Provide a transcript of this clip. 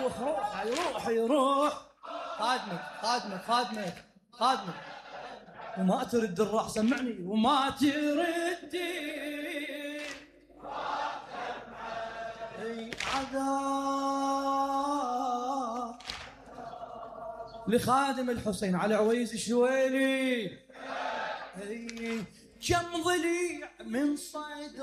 يروح خادمك وما ترد الراح سمعني وما تردي عذاب لخادم الحسين علي عويز الشويلي كم ضليع من صيد